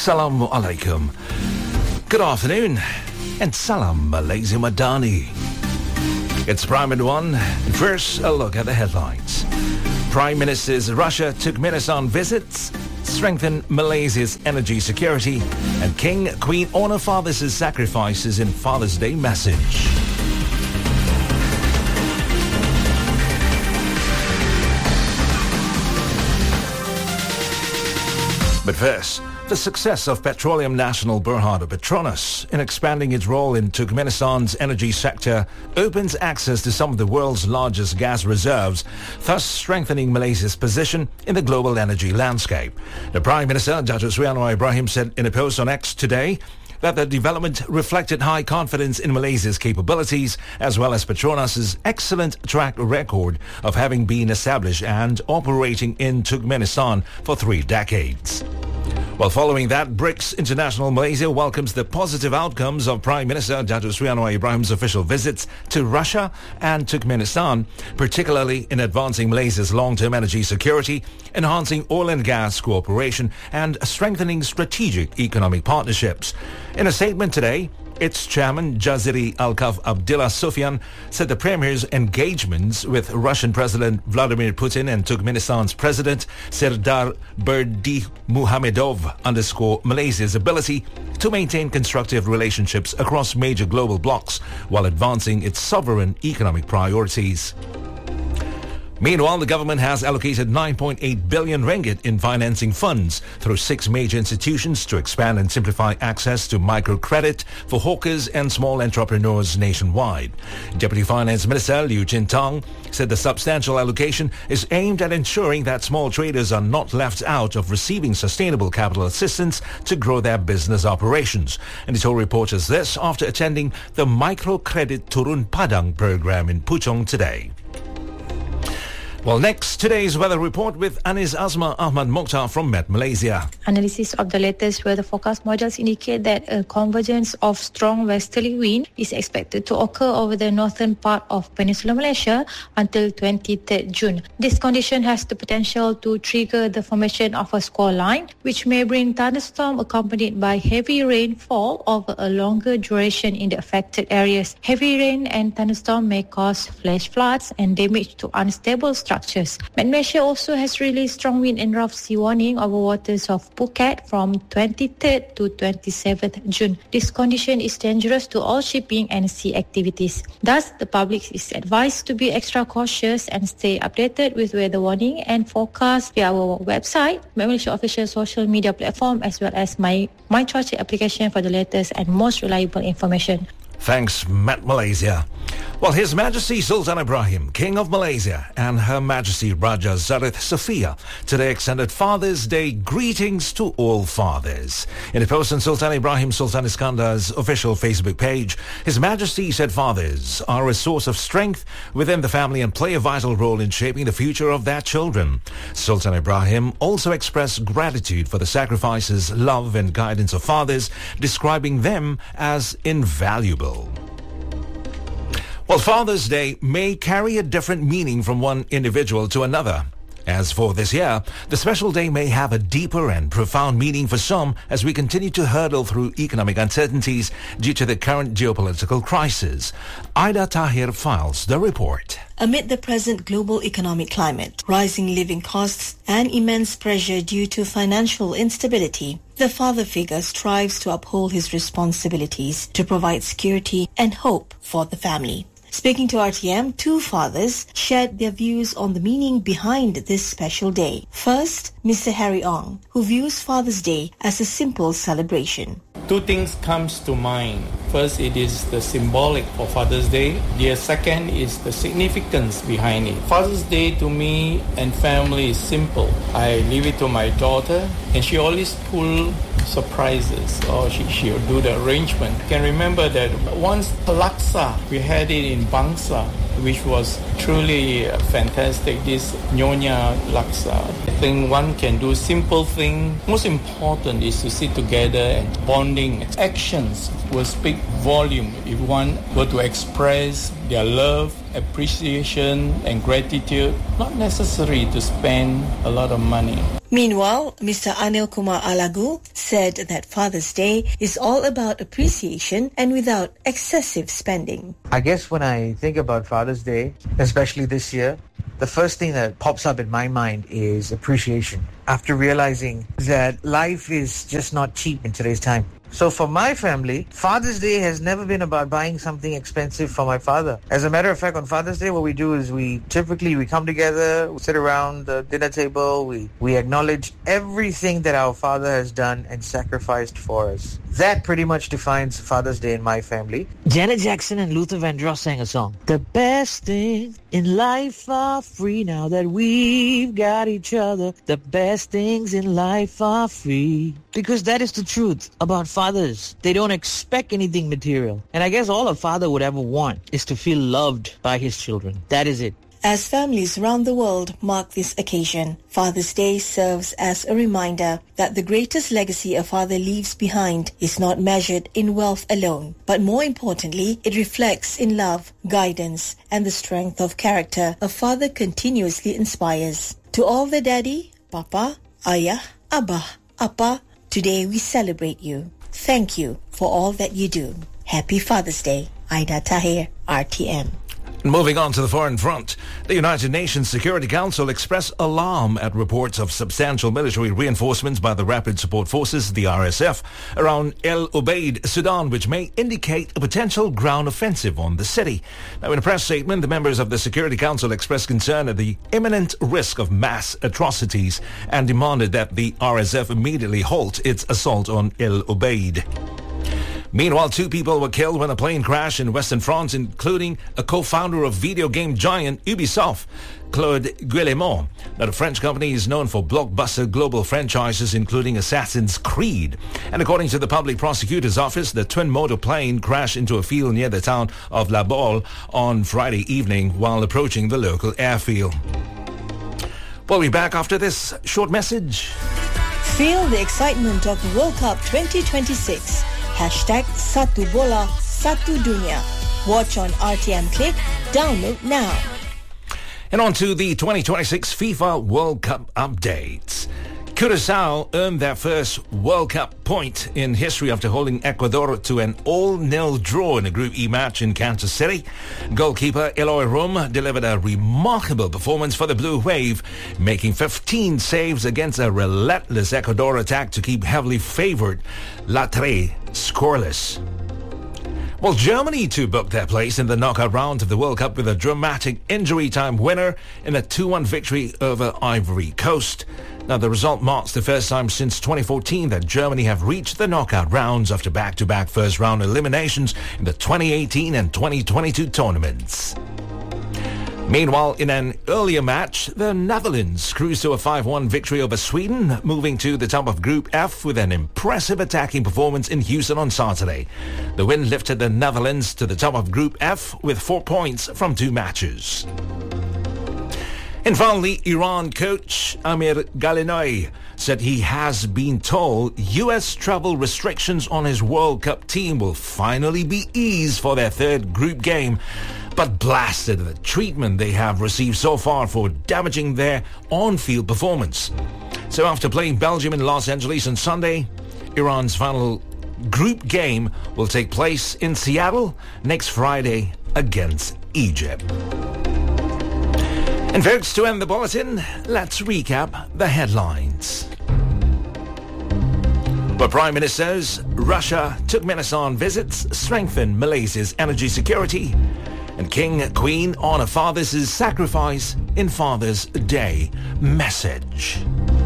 Assalamu alaikum. Good afternoon and salam Malaysia Madani. It's Prime at 1. First, a look at the headlines. Prime Minister's Russia-Turkmenistan visits strengthen Malaysia's energy security, and King, Queen honor fathers' sacrifices in Father's Day message. But first, the success of Petroleum National Berhad Petronas in expanding its role in Turkmenistan's energy sector opens access to some of the world's largest gas reserves, thus strengthening Malaysia's position in the global energy landscape. The Prime Minister, Datuk Seri Anwar Ibrahim, said in a post on X today that the development reflected high confidence in Malaysia's capabilities as well as Petronas' excellent track record of having been established and operating in Turkmenistan for 3 decades. Well, following that, BRICS International Malaysia welcomes the positive outcomes of Prime Minister Datuk Seri Anwar Ibrahim's official visits to Russia and Turkmenistan, particularly in advancing Malaysia's long-term energy security, enhancing oil and gas cooperation, and strengthening strategic economic partnerships. In a statement today, its chairman, Jaziri Alkaf Abdullah Sufyan, said the Premier's engagements with Russian President Vladimir Putin and Turkmenistan's President Serdar Berdimuhamedov underscore Malaysia's ability to maintain constructive relationships across major global blocs while advancing its sovereign economic priorities. Meanwhile, the government has allocated 9.8 billion ringgit in financing funds through 6 major institutions to expand and simplify access to microcredit for hawkers and small entrepreneurs nationwide. Deputy Finance Minister Liu Chintang said the substantial allocation is aimed at ensuring that small traders are not left out of receiving sustainable capital assistance to grow their business operations. And he told reporters this after attending the Microcredit Turun Padang program in Puchong today. Well, next, today's weather report with Anis Azma Ahmad Mokhtar from Met Malaysia. Analysis of the latest weather forecast models indicate that a convergence of strong westerly wind is expected to occur over the northern part of Peninsular Malaysia until 23rd June. This condition has the potential to trigger the formation of a squall line, which may bring thunderstorm accompanied by heavy rainfall over a longer duration in the affected areas. Heavy rain and thunderstorm may cause flash floods and damage to unstable structures. Met Malaysia also has released strong wind and rough sea warning over waters of Phuket from 23rd to 27th June. This condition is dangerous to all shipping and sea activities. Thus, the public is advised to be extra cautious and stay updated with weather warning and forecast via our website, Met Malaysia official social media platform, as well as My Cuaca application for the latest and most reliable information. Thanks, Met Malaysia. Well, His Majesty Sultan Ibrahim, King of Malaysia, and Her Majesty Raja Zarith Sophia today extended Father's Day greetings to all fathers. In a post on Sultan Ibrahim Sultan Iskandar's official Facebook page, His Majesty said fathers are a source of strength within the family and play a vital role in shaping the future of their children. Sultan Ibrahim also expressed gratitude for the sacrifices, love and guidance of fathers, describing them as invaluable. Well, Father's Day may carry a different meaning from one individual to another. As for this year, the special day may have a deeper and profound meaning for some as we continue to hurdle through economic uncertainties due to the current geopolitical crisis. Aida Tahir files the report. Amid the present global economic climate, rising living costs and immense pressure due to financial instability, the father figure strives to uphold his responsibilities to provide security and hope for the family. Speaking to RTM, 2 fathers shared their views on the meaning behind this special day. First, Mr. Harry Ong, who views Father's Day as a simple celebration. 2 things comes to mind. First, it is the symbolic for Father's Day. The second is the significance behind it. Father's Day to me and family is simple. I leave it to my daughter, and she always pull surprises, or she'll do the arrangement. I can remember that once laksa, we had it in Bangsa, which was truly fantastic, this Nyonya laksa. think one can do simple thing. Most important is to sit together and bonding. Actions will speak volume if one were to express their love, appreciation and gratitude. Not necessary to spend a lot of money. Meanwhile, Mr. Anil Kumar Alagu said that Father's Day is all about appreciation and without excessive spending. I guess when I think about Father's Day, especially this year, the first thing that pops up in my mind is appreciation. After realizing that life is just not cheap in today's time. So for my family, Father's Day has never been about buying something expensive for my father. As a matter of fact, on Father's Day, what we do is we come together, we sit around the dinner table, we acknowledge everything that our father has done and sacrificed for us. That pretty much defines Father's Day in my family. Janet Jackson and Luther Vandross sang a song. The best things in life are free now that we've got each other. The best things in life are free. Because that is the truth about fathers. They don't expect anything material. And I guess all a father would ever want is to feel loved by his children. That is it. As families around the world mark this occasion, Father's Day serves as a reminder that the greatest legacy a father leaves behind is not measured in wealth alone, but more importantly, it reflects in love, guidance, and the strength of character a father continuously inspires. To all the daddy, papa, ayah, abah, appa, today we celebrate you. Thank you for all that you do. Happy Father's Day. Aida Tahir, RTM. Moving on to the foreign front, the United Nations Security Council expressed alarm at reports of substantial military reinforcements by the Rapid Support Forces, the RSF, around El Ubaid, Sudan, which may indicate a potential ground offensive on the city. Now, in a press statement, the members of the Security Council expressed concern at the imminent risk of mass atrocities and demanded that the RSF immediately halt its assault on El Ubaid. Meanwhile, 2 people were killed when a plane crashed in western France, including a co-founder of video game giant Ubisoft, Claude Guillemot. Now, the French company is known for blockbuster global franchises, including Assassin's Creed. And according to the public prosecutor's office, the twin-motor plane crashed into a field near the town of La Baule on Friday evening while approaching the local airfield. We'll be back after this short message. Feel the excitement of the World Cup 2026. #Satu Bola Satu Dunia. Watch on RTM Click. Download now. And on to the 2026 FIFA World Cup updates. Curaçao earned their first World Cup point in history after holding Ecuador to an 0-0 draw in a Group E match in Kansas City. Goalkeeper Eloy Rum delivered a remarkable performance for the Blue Wave, making 15 saves against a relentless Ecuador attack to keep heavily favored Latre scoreless. Well, Germany too booked their place in the knockout round of the World Cup with a dramatic injury time winner in a 2-1 victory over Ivory Coast. Now, the result marks the first time since 2014 that Germany have reached the knockout rounds after back-to-back first-round eliminations in the 2018 and 2022 tournaments. Meanwhile, in an earlier match, the Netherlands cruised to a 5-1 victory over Sweden, moving to the top of Group F with an impressive attacking performance in Houston on Saturday. The win lifted the Netherlands to the top of Group F with 4 points from 2 matches. And finally, Iran coach Amir Galinoi said he has been told U.S. travel restrictions on his World Cup team will finally be eased for their third group game, but blasted the treatment they have received so far for damaging their on-field performance. So after playing Belgium in Los Angeles on Sunday, Iran's final group game will take place in Seattle next Friday against Egypt. And folks, to end the bulletin, let's recap the headlines. But Prime Ministers, Russia, Turkmenistan visits strengthen Malaysia's energy security, and King Queen honor fathers' sacrifice in Father's Day message.